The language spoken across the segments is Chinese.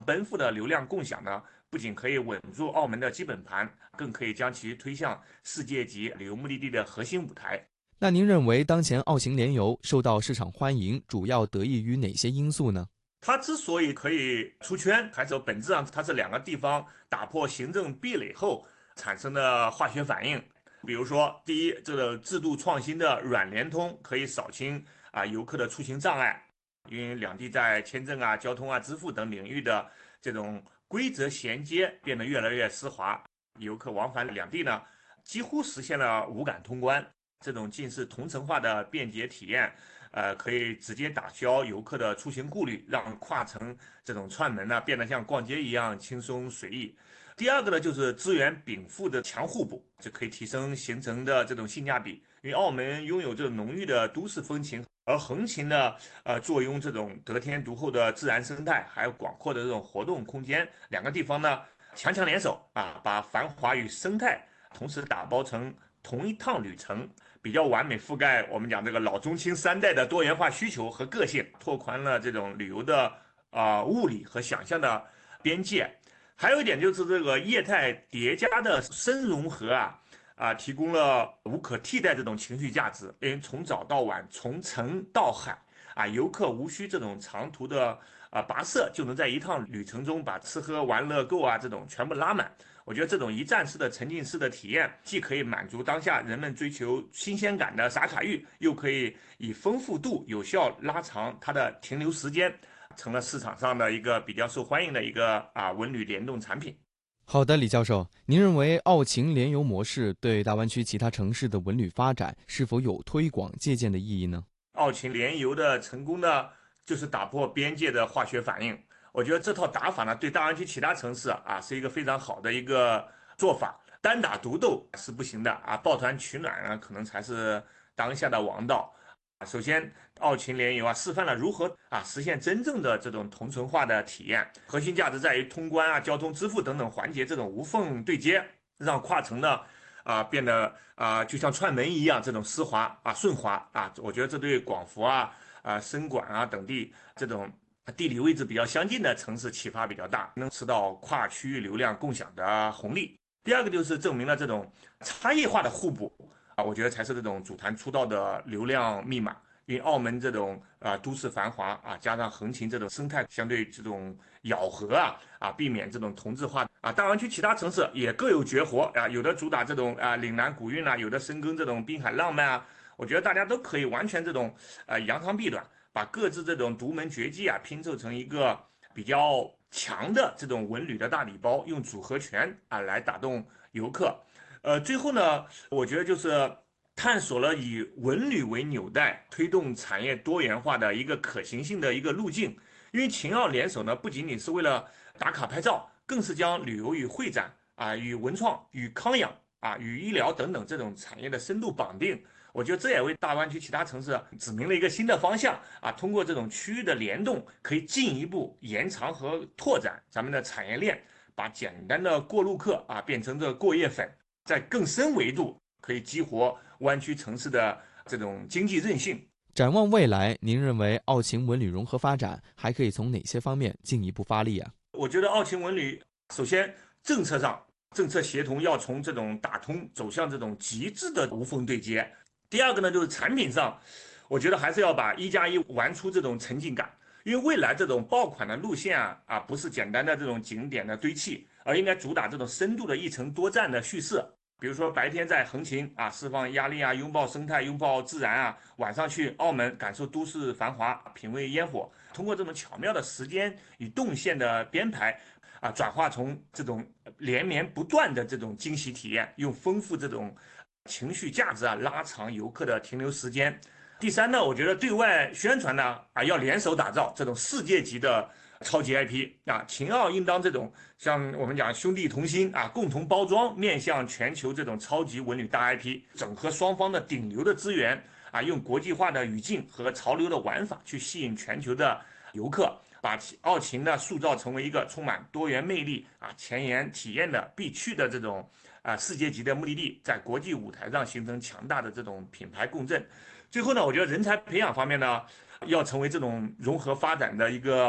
奔赴的流量共享呢，不仅可以稳住澳门的基本盘，更可以将其推向世界级旅游目的地的核心舞台。 那您认为当前澳行联游受到市场欢迎，主要得益于哪些因素呢？ 它之所以可以出圈，还是本质上它是两个地方打破行政壁垒后产生的化学反应。比如说，第一，这个制度创新的软联通可以扫清游客的出行障碍，因为两地在签证交通支付等领域的这种规则衔接变得越来越丝滑，游客往返两地呢几乎实现了无感通关，这种近似同城化的便捷体验。可以直接打消游客的出行顾虑，让跨城这种串门呢变得像逛街一样轻松随意。第二个呢，就是资源禀赋的强互补，就可以提升行程的这种性价比。因为澳门拥有这种浓郁的都市风情，而横琴呢，坐拥这种得天独厚的自然生态，还有广阔的这种活动空间，两个地方呢强强联手把繁华与生态同时打包成同一趟旅程，比较完美覆盖我们讲这个老中青三代的多元化需求和个性，拓宽了这种旅游的物理和想象的边界。还有一点就是这个业态叠加的深融合提供了无可替代这种情绪价值，因为从早到晚，从城到海游客无需这种长途的跋涉，就能在一趟旅程中把吃喝玩乐购这种全部拉满。我觉得这种一站式的沉浸式的体验，既可以满足当下人们追求新鲜感的打卡欲，又可以以丰富度有效拉长它的停留时间，成了市场上的一个比较受欢迎的一个文旅联动产品。 好的，李教授，您认为澳秦联游模式对大湾区其他城市的文旅发展是否有推广借鉴的意义呢？ 澳秦联游的成功呢，就是打破边界的化学反应。我觉得这套打法呢，对大湾区其他城市是一个非常好的一个做法。单打独斗是不行的抱团取暖呢，可能才是当下的王道。首先，澳秦联游示范了如何实现真正的这种同城化的体验，核心价值在于通关交通支付等等环节这种无缝对接，让跨城呢变得就像串门一样这种丝滑顺滑我觉得这对广福深管等地这种地理位置比较相近的城市启发比较大，能吃到跨区域流量共享的红利。第二个就是证明了这种差异化的互补我觉得才是这种组团出道的流量密码。因为澳门这种都市繁华加上横琴这种生态相对这种咬合避免这种同质化大湾区其他城市也各有绝活有的主打这种岭南古韵有的深耕这种滨海浪漫我觉得大家都可以完全这种扬长避短，把各自这种独门绝技拼凑成一个比较强的这种文旅的大礼包，用组合拳来打动游客。最后呢，我觉得就是探索了以文旅为纽带，推动产业多元化的一个可行性的一个路径。因为秦澳联手呢，不仅仅是为了打卡拍照，更是将旅游与会展与文创、与康养与医疗等等这种产业的深度绑定。我觉得这也为大湾区其他城市指明了一个新的方向通过这种区域的联动，可以进一步延长和拓展咱们的产业链，把简单的过路客变成这过夜粉，在更深维度可以激活湾区城市的这种经济韧性。 展望未来，您认为澳秦文旅融合发展还可以从哪些方面进一步发力啊？ 我觉得澳青文旅首先政策上政策协同要从这种打通走向这种极致的无缝对接。第二个呢，就是产品上，我觉得还是要把1+1玩出这种沉浸感。因为未来这种爆款的路线不是简单的这种景点的堆砌，而应该主打这种深度的一程多站的叙事。比如说白天在横琴释放压力拥抱生态，拥抱自然晚上去澳门感受都市繁华，品味烟火。通过这种巧妙的时间与动线的编排转化从这种连绵不断的这种惊喜体验，用丰富这种情绪价值拉长游客的停留时间。第三呢，我觉得对外宣传呢要联手打造这种世界级的超级 IP 秦澳应当这种像我们讲兄弟同心共同包装，面向全球这种超级文旅大 IP，整合双方的顶流的资源用国际化的语境和潮流的玩法去吸引全球的游客，把澳秦呢塑造成为一个充满多元魅力前沿体验的必去的这种世界级的目的地，在国际舞台上形成强大的这种品牌共振。最后呢，我觉得人才培养方面呢，要成为这种融合发展的一个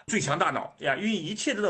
最强大脑呀，运营一切这种